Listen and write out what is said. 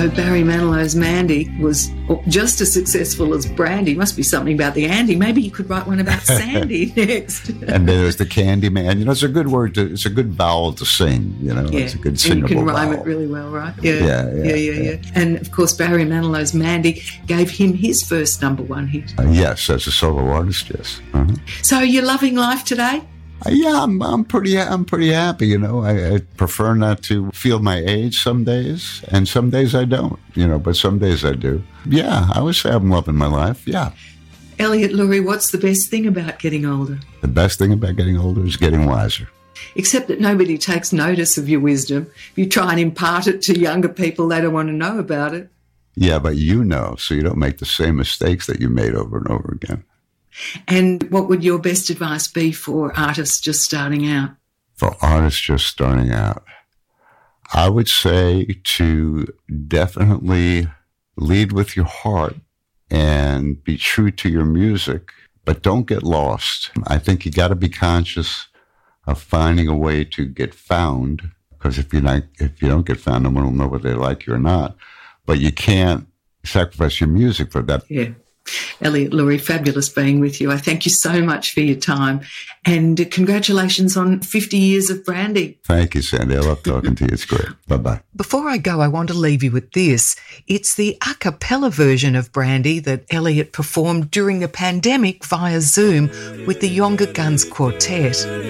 So Barry Manilow's Mandy was just as successful as Brandy. Must be something about the Andy. Maybe you could write one about Sandy next. And then there's the Candy Man. You know, it's a good word. It's a good vowel to sing. You know, it's a good singable vowel. And you can rhyme it really well, right? Yeah. And of course, Barry Manilow's Mandy gave him his first number one hit. Yes, as a solo artist, yes. Uh-huh. So are you loving life today? Yeah, I'm pretty happy. You know, I prefer not to feel my age some days, and some days I don't. You know, but some days I do. Yeah, I would say I'm loving my life. Yeah. Elliot Lurie, what's the best thing about getting older? The best thing about getting older is getting wiser. Except that nobody takes notice of your wisdom. If you try and impart it to younger people, they don't want to know about it. Yeah, but you know, so you don't make the same mistakes that you made over and over again. And what would your best advice be for artists just starting out? For artists just starting out, I would say to definitely lead with your heart and be true to your music, but don't get lost. I think you got to be conscious of finding a way to get found, because if you don't get found, no one will know whether they like you or not. But you can't sacrifice your music for that. Yeah. Elliot Lurie, fabulous being with you. I thank you so much for your time, and congratulations on 50 years of Brandy. Thank you, Sandy. I love talking to you. It's great. Bye-bye. Before I go, I want to leave you with this. It's the a cappella version of Brandy that Elliot performed during the pandemic via Zoom with the Younger Guns Quartet.